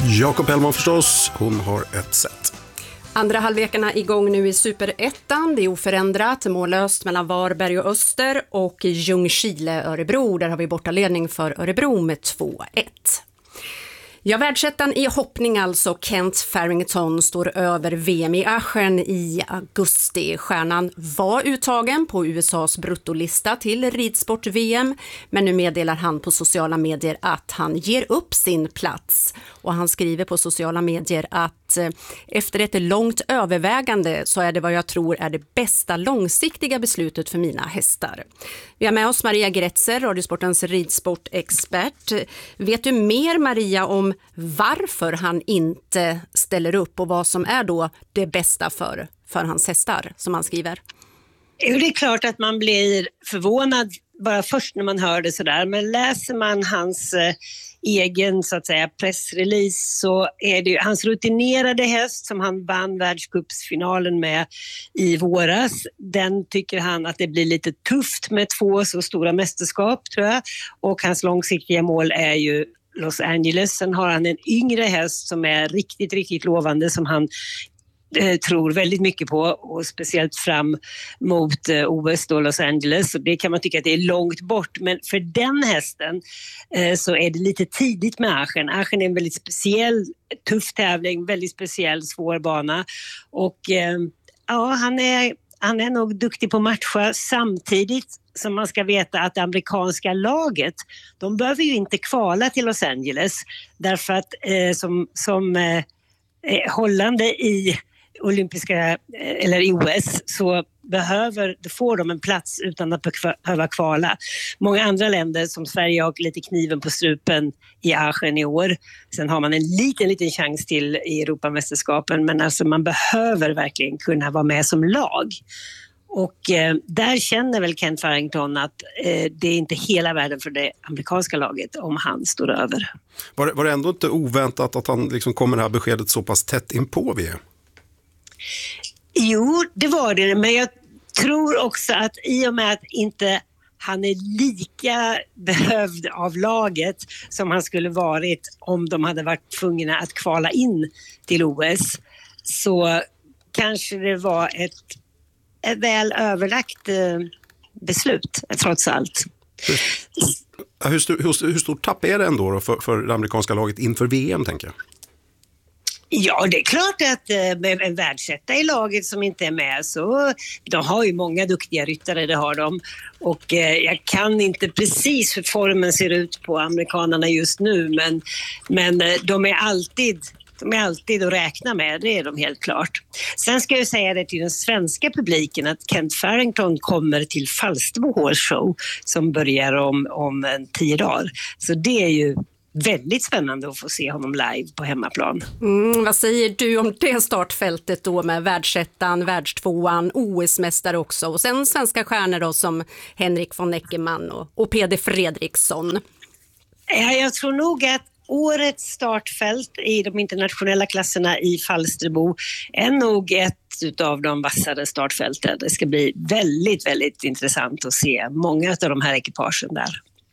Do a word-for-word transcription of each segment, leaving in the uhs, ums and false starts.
Jakob Hellman förstås, hon har ett set. Andra halvlekarna igång nu i Superettan. Det är oförändrat, mållöst mellan Varberg och Öster och Ljungskile Örebro. Där har vi bortaledning för Örebro med två ett. Ja, världsettan i hoppning alltså. Kent Farrington står över V M i Aachen i augusti. Stjärnan var uttagen på U S A:s bruttolista till ridsport-V M, men nu meddelar han på sociala medier att han ger upp sin plats. Och han skriver på sociala medier att eh, efter ett långt övervägande så är det vad jag tror är det bästa långsiktiga beslutet för mina hästar. Vi har med oss Maria Gretzer, Radiosportens ridsportexpert. Vet du mer, Maria, om varför han inte ställer upp och vad som är då det bästa för, för hans hästar, som han skriver? Det är klart att man blir förvånad bara först när man hör det sådär, men läser man hans eh, egen så att säga pressrelease så är det ju hans rutinerade häst som han vann världscupsfinalen med i våras. Den tycker han att det blir lite tufft med två så stora mästerskap, tror jag, och hans långsiktiga mål är ju Los Angeles. Sen har han en yngre häst som är riktigt, riktigt lovande som han eh, tror väldigt mycket på, och speciellt fram mot eh, O S då, Los Angeles. Och det kan man tycka att det är långt bort, men för den hästen eh, så är det lite tidigt med Aachen. Aachen är en väldigt speciell, tuff tävling, väldigt speciell, svår bana, och eh, ja, han är, han är nog duktig på matcha, samtidigt som man ska veta att det amerikanska laget, de behöver ju inte kvala till Los Angeles, därför att eh, som, som eh, hållande i olympiska eh, eller i O S så behöver, då får de en plats utan att behöva kvala. Många andra länder som Sverige har lite kniven på strupen i Aachen i år. Sen har man en liten, liten chans till i Europamästerskapen, men alltså man behöver verkligen kunna vara med som lag. Och eh, där känner väl Kent Farrington att eh, det är inte hela världen för det amerikanska laget om han står över. Var det, var det ändå inte oväntat att han liksom kom med det här beskedet så pass tätt in på V M? Jo, det var det, men jag tror också att i och med att inte han är lika behövd av laget som han skulle varit om de hade varit tvungna att kvala in till O S, så kanske det var ett ett väl överlagt eh, beslut, trots allt. Hur, hur, hur, hur stort tapp är det ändå då för, för det amerikanska laget inför V M, tänker jag? Ja, det är klart att eh, med en världsetta i laget som inte är med, så de har ju många duktiga ryttare, det har de. Och eh, jag kan inte precis hur formen ser ut på amerikanerna just nu, men, men eh, de är alltid... De är alltid att räkna med, det är de helt klart. Sen ska jag säga det till den svenska publiken att Kent Farrington kommer till Falsterbo Horse Show som börjar om, om en tio dagar. Så det är ju väldigt spännande att få se honom live på hemmaplan. Mm, vad säger du om det startfältet då med världsettan, världstvåan, O S-mästare också och sen svenska stjärnor då som Henrik von Eckermann och, och Peder Fredriksson? Ja, jag tror nog att årets startfält i de internationella klasserna i Falsterbo är nog ett av de vassare startfälten. Det ska bli väldigt, väldigt intressant att se många av de här ekipagen där.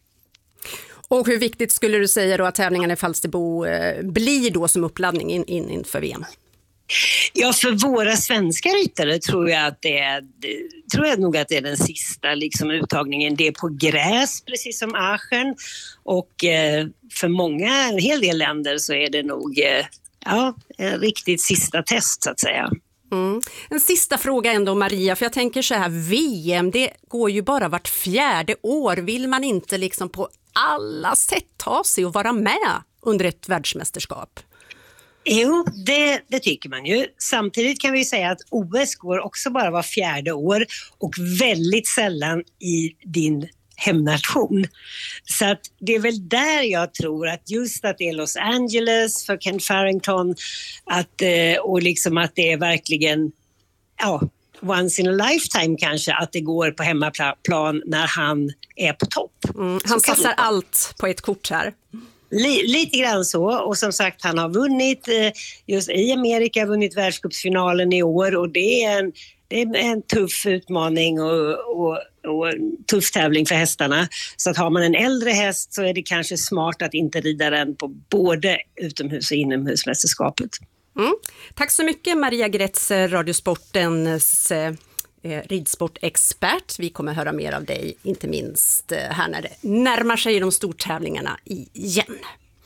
Och hur viktigt skulle du säga då att tävlingen i Falsterbo eh, blir då som uppladdning in, in, inför V M? Ja, för våra svenska ryttare tror jag att det är, det, tror jag nog att det är den sista liksom, uttagningen. Det är på gräs, precis som Aachen. Och eh, för många, en hel del länder, så är det nog eh, ja, en riktigt sista test, så att säga. Mm. En sista fråga ändå, Maria, för jag tänker så här, V M, det går ju bara vart fjärde år. Vill man inte liksom på alla sätt ta sig och vara med under ett världsmästerskap? Jo, det, det tycker man ju. Samtidigt kan vi säga att O S går också bara var fjärde år och väldigt sällan i din hemnation. Så att det är väl där jag tror att just att det är Los Angeles för Kent Farrington att, och liksom att det är verkligen ja, once in a lifetime kanske att det går på hemmaplan när han är på topp. Mm, han satsar allt på ett kort här. Lite grann så, och som sagt han har vunnit just i Amerika, vunnit världscupsfinalen i år, och det är en, det är en tuff utmaning och, och och tuff tävling för hästarna. Så att har man en äldre häst så är det kanske smart att inte rida den på både utomhus- och inomhusmästerskapet. Mm. Tack så mycket Maria Gretzer, Radiosportens eh, ridsportexpert. Vi kommer höra mer av dig, inte minst eh, här när det närmar sig de stortävlingarna igen.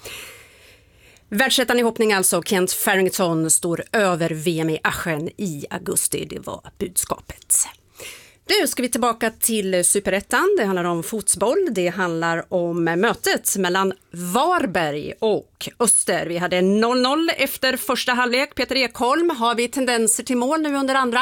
Världsettan i hoppning alltså, Kent Farrington står över V M i Aschen i augusti, det var budskapet. Nu ska vi tillbaka till Superettan. Det handlar om fotboll. Det handlar om mötet mellan Varberg och Öster. Vi hade noll noll efter första halvlek. Peter Ekholm, har vi tendenser till mål nu under andra?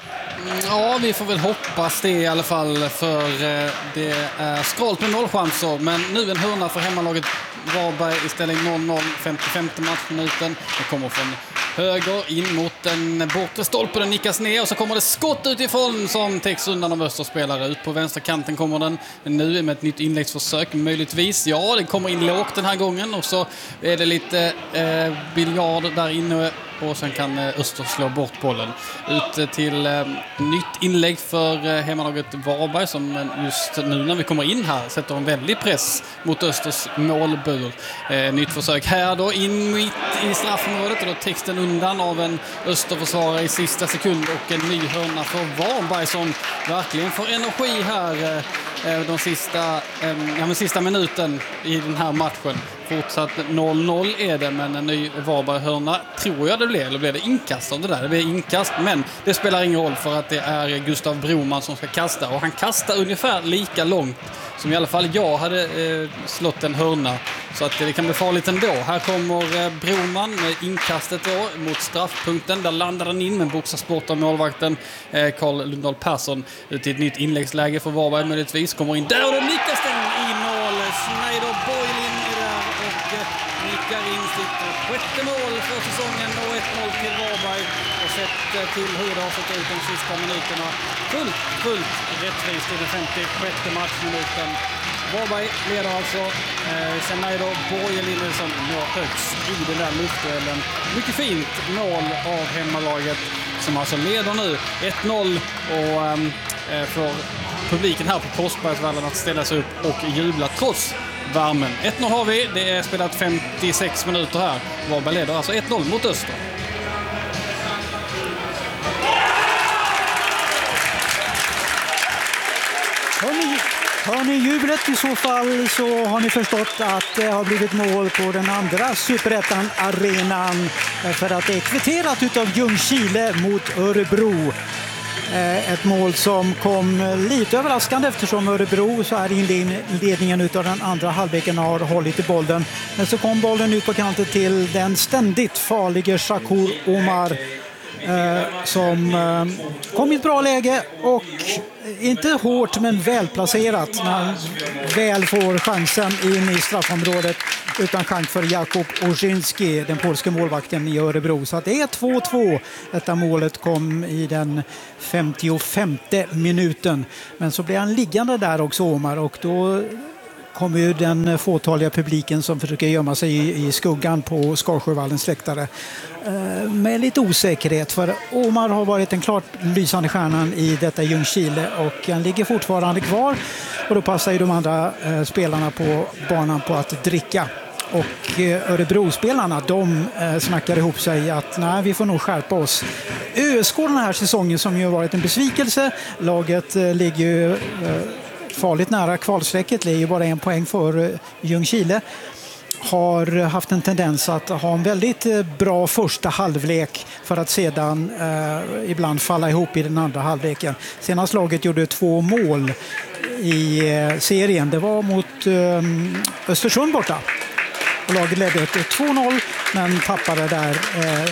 Ja, vi får väl hoppas det i alla fall, för det är skralt med nollchanser. Men nu en hörna för hemmalaget Varberg i ställning noll noll, femtiofemte matchminuten. Det kommer från höger in mot den bortre stolpen, den nickas ner och så kommer det skott utifrån som täcks undan av Österspelare. Ut på vänsterkanten kommer den nu med ett nytt inläggsförsök möjligtvis. Ja, den kommer in lågt den här gången och så är det lite eh, biljard där inne och sen kan Öster slå bort bollen. Ut till eh, nytt inlägg för eh, hemmalaget Varberg som just nu när vi kommer in här sätter en väldig press mot Östers målbur. Eh, nytt försök här då in mitt i straffområdet och då texten undan av en Österförsvarare i sista sekund och en ny hörna för Varberg som verkligen får energi här eh, de sista, eh, ja, men sista minuten i den här matchen. Fortsatt noll noll är det, men en ny Varberg-hörna tror jag det blir. Eller blir det inkast av det där? Det blir inkast, men det spelar ingen roll för att det är Gustav Broman som ska kasta. Och han kastar ungefär lika långt som i alla fall jag hade eh, slått en hörna. Så att det kan bli farligt ändå. Här kommer eh, Broman med inkastet då mot straffpunkten. Där landar den in med boxarsport av målvakten eh, Carl Lundahl Persson ut i ett nytt inläggsläge för Varberg möjligtvis. Kommer in där och då nickas den i mål. Schneider Boylin är där och eh, nickar in sitt sjätte mål för säsongen och ett noll till Varberg. Och sett eh, till hur det har sett ut de sista minuterna. Fullt, fullt rättvist i den femtiosjätte matchminuten. Varberg leder alltså. Eh, Schneider Boylin som når högst i den där luftduellen. Mycket fint mål av hemmalaget som alltså leder nu ett noll och eh, får publiken här på Korsbergsvallen att ställa sig upp och jubla trots värmen. ett noll har vi, det är spelat femtiosex minuter här. Varberg leder alltså ett noll mot Öster. Hör ni, hör ni jublet i så fall så har ni förstått att det har blivit mål på den andra Superettan-arenan för att det är kvitterat utav Ljungskile mot Örebro. Ett mål som kom lite överraskande eftersom Örebro så här i inledningen av den andra halvleken har hållit i bollen. Men så kom bollen ut på kanten till den ständigt farliga Shakur Omar eh, som eh, kom i ett bra läge och inte hårt men välplacerat när han väl får chansen in i straffområdet utan chans för Jakub Orzynski, den polska målvakten i Örebro. Så att det är två två. Detta målet kom i den femtiofemte minuten. Men så blir han liggande där också, Omar, och då kommer ju den fåtaliga publiken som försöker gömma sig i, i skuggan på Skarsjövallens läktare eh, med lite osäkerhet, för Omar har varit den klart lysande stjärnan i detta Ljungskile och han ligger fortfarande kvar och då passar ju de andra eh, spelarna på banan på att dricka. Och eh, Örebro-spelarna, de eh, snackar ihop sig att nej, vi får nog skärpa oss. ÖSK den här säsongen som ju har varit en besvikelse, laget eh, ligger ju eh, farligt nära kvalstrecket, det är ju bara en poäng för Ljungskile, har haft en tendens att ha en väldigt bra första halvlek för att sedan eh, ibland falla ihop i den andra halvleken. Senast laget gjorde två mål i eh, serien, det var mot eh, Östersund borta. Och laget ledde två noll men tappade där eh,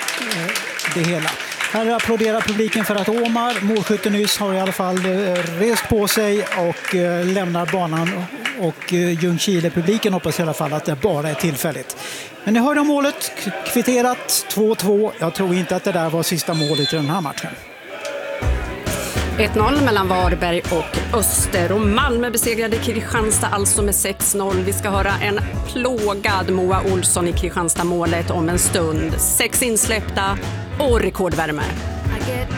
det hela. Här applåderar publiken för att Omar, målskytten nyss, har i alla fall rest på sig och lämnar banan. Och Ljungskile-publiken hoppas i alla fall att det bara är tillfälligt. Men ni hörde om målet, kvitterat två två. Jag tror inte att det där var sista målet i den här matchen. ett noll mellan Varberg och Öster och Malmö besegrade Kristianstad alltså med sex noll. Vi ska höra en plågad Moa Olsson i Kristianstad målet om en stund. Sex insläppta och rekordvärme.